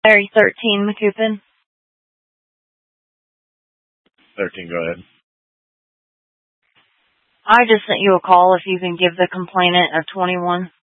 Larry 13, McCoupin. 13, go ahead. I just sent you a call if you can give the complainant a 21.